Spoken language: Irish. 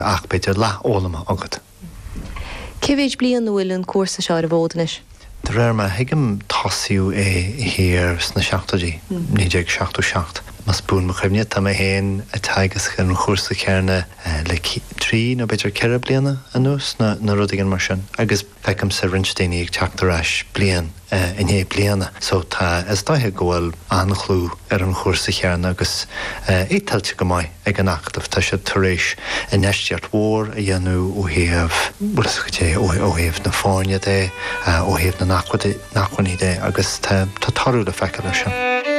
ach beidir le ólama agad. Civéid blian bhfuil an cuasa seo ar bhódanis? Tá réir me hiigim tasíú hir sna seachtadí, níideag 67. Mas bún mo chuimne tá héin a taigas gan an chósa cearna le 3 nó beidir 4 bliana anús na rudigan mar sin. Agus feicim sa rinsteine ag teachtar eis blian in hé bliana. So tá is daithe gohfuil annachlú ar an chósa chearna agus étailte go maiid ag an achtamh tá sé taréis in eisteart mhór a dhéanú ó héamh bulascaté ó héamh na fáine dé ó héamh na nachhaní dé agus tá tarú le feiceil sin.